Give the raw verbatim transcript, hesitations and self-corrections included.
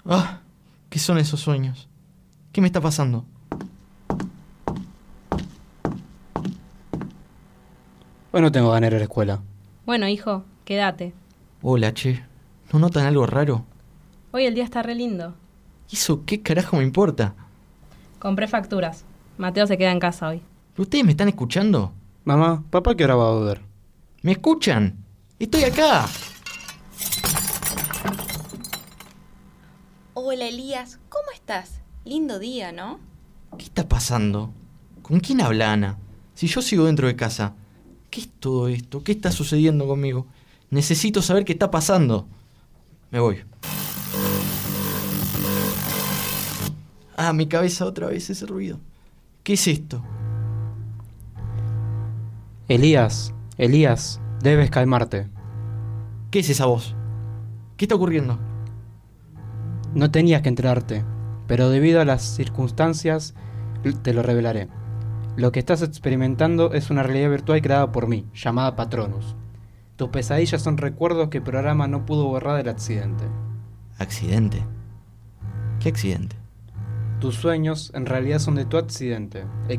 Ah, ¿qué son esos sueños? ¿Qué me está pasando? Hoy no tengo ganas de ir a la escuela. Bueno, hijo, quédate. Hola, che. ¿No notan algo raro? Hoy el día está re lindo. ¿Y eso qué carajo me importa? Compré facturas. Mateo se queda en casa hoy. ¿Ustedes me están escuchando? Mamá, papá, ¿qué hora va a volver? ¿Me escuchan? ¡Estoy acá! Hola Elías, ¿cómo estás? Lindo día, ¿no? ¿Qué está pasando? ¿Con quién habla Ana? Si yo sigo dentro de casa. ¿Qué es todo esto? ¿Qué está sucediendo conmigo? Necesito saber qué está pasando. Me voy. Ah, mi cabeza otra vez, ese ruido. ¿Qué es esto? Elías, Elías, debes calmarte. ¿Qué es esa voz? ¿Qué está ocurriendo? No tenías que enterarte, pero debido a las circunstancias te lo revelaré. Lo que estás experimentando es una realidad virtual creada por mí, llamada Patronus. Tus pesadillas son recuerdos que el programa no pudo borrar del accidente. ¿Accidente? ¿Qué accidente? Tus sueños en realidad son de tu accidente.